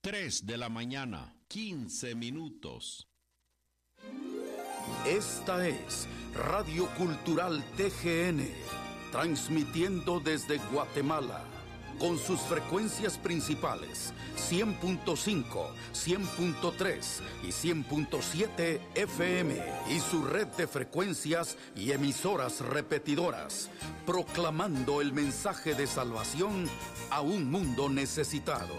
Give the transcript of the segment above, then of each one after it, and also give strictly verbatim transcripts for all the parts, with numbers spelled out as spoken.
Tres de la mañana, quince minutos. Esta es Radio Cultural T G N, transmitiendo desde Guatemala, con sus frecuencias principales, cien punto cinco, cien punto tres y cien punto siete F M, y su red de frecuencias y emisoras repetidoras, proclamando el mensaje de salvación a un mundo necesitado.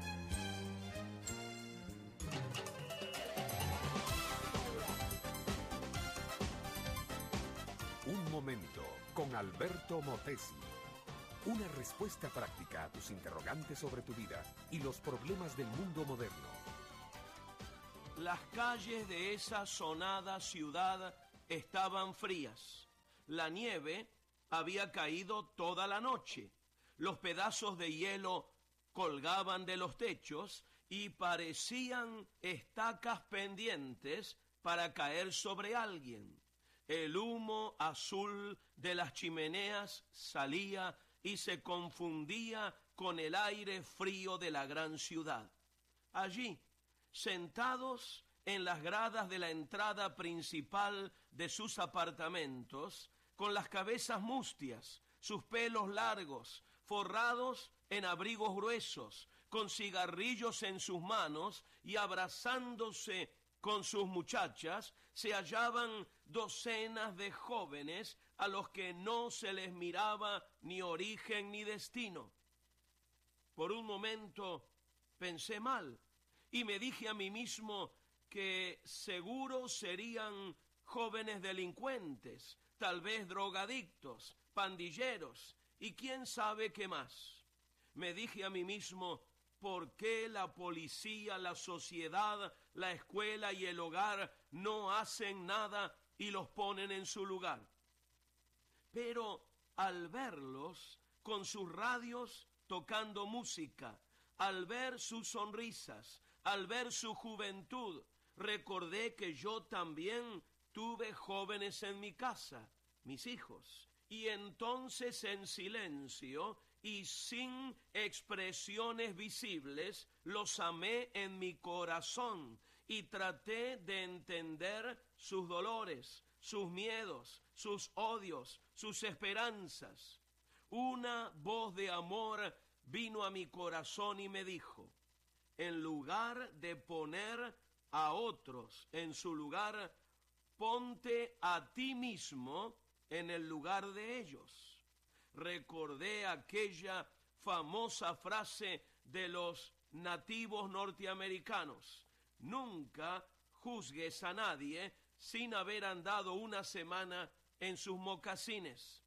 Un momento con Alberto Motesi. Una respuesta práctica a tus interrogantes sobre tu vida y los problemas del mundo moderno. Las calles de esa sonada ciudad estaban frías. La nieve había caído toda la noche. Los pedazos de hielo colgaban de los techos y parecían estacas pendientes para caer sobre alguien. El humo azul de las chimeneas salía y se confundía con el aire frío de la gran ciudad. Allí, sentados en las gradas de la entrada principal de sus apartamentos, con las cabezas mustias, sus pelos largos, forrados en abrigos gruesos, con cigarrillos en sus manos y abrazándose con sus muchachas, se hallaban docenas de jóvenes a los que no se les miraba ni origen ni destino. Por un momento pensé mal y me dije a mí mismo que seguro serían jóvenes delincuentes, tal vez drogadictos, pandilleros y quién sabe qué más. Me dije a mí mismo, ¿por qué la policía, la sociedad, la escuela y el hogar no hacen nada y los ponen en su lugar? Pero al verlos con sus radios tocando música, al ver sus sonrisas, al ver su juventud, recordé que yo también tuve jóvenes en mi casa, mis hijos, y entonces en silencio y sin expresiones visibles, los amé en mi corazón y traté de entender sus dolores, sus miedos, sus odios, sus esperanzas. Una voz de amor vino a mi corazón y me dijo, en lugar de poner a otros en su lugar, ponte a ti mismo en el lugar de ellos. Recordé aquella famosa frase de los nativos norteamericanos, nunca juzgues a nadie sin haber andado una semana en sus mocasines.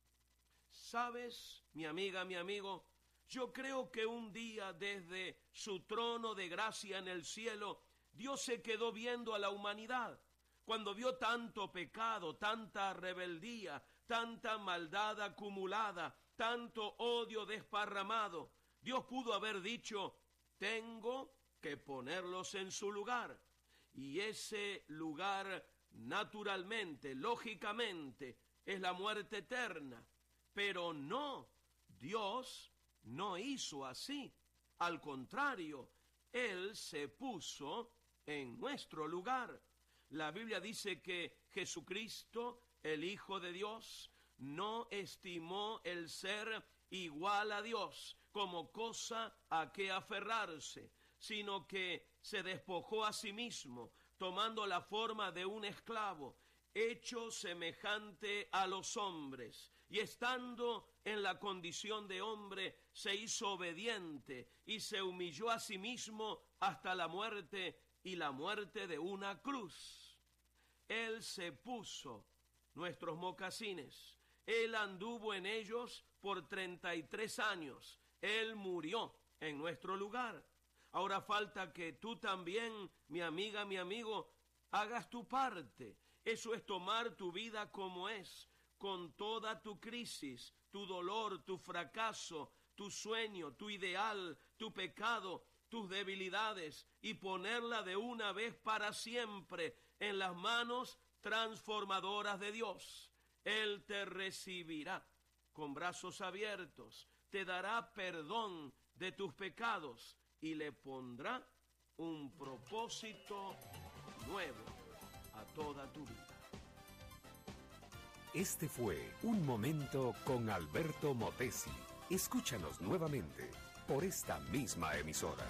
¿Sabes, mi amiga, mi amigo? Yo creo que un día desde su trono de gracia en el cielo, Dios se quedó viendo a la humanidad. Cuando vio tanto pecado, tanta rebeldía, tanta maldad acumulada, tanto odio desparramado, Dios pudo haber dicho, tengo que ponerlos en su lugar. Y ese lugar, naturalmente, lógicamente, es la muerte eterna. Pero no, Dios no hizo así. Al contrario, Él se puso en nuestro lugar. La Biblia dice que Jesucristo, el Hijo de Dios, no estimó el ser igual a Dios como cosa a que aferrarse, sino que se despojó a sí mismo, tomando la forma de un esclavo, hecho semejante a los hombres, y estando en la condición de hombre, se hizo obediente y se humilló a sí mismo hasta la muerte y la muerte de una cruz. Él se puso nuestros mocasines, Él anduvo en ellos por treinta y tres años, Él murió en nuestro lugar. Ahora falta que tú también, mi amiga, mi amigo, hagas tu parte. Eso es tomar tu vida como es, con toda tu crisis, tu dolor, tu fracaso, tu sueño, tu ideal, tu pecado, tus debilidades, y ponerla de una vez para siempre en las manos transformadoras de Dios. Él te recibirá con brazos abiertos, te dará perdón de tus pecados y le pondrá un propósito nuevo a toda tu vida. Este fue Un Momento con Alberto Motesi. Escúchanos nuevamente por esta misma emisora.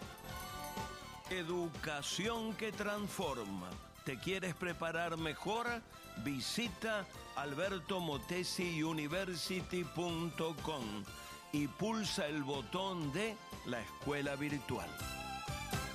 Educación que transforma. ¿Te quieres preparar mejor? Visita alberto motesi university punto com y pulsa el botón de la escuela virtual.